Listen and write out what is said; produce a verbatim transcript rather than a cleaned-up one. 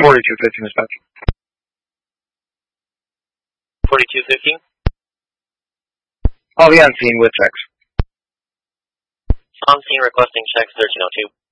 forty-two fifteen, dispatch. forty-two fifteen? I'll be on scene with checks. On scene requesting checks thirteen oh two.